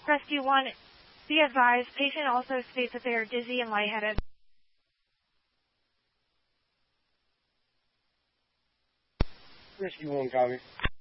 Rescue 1, be advised, patient also states that they are dizzy and lightheaded. Rescue 1, copy.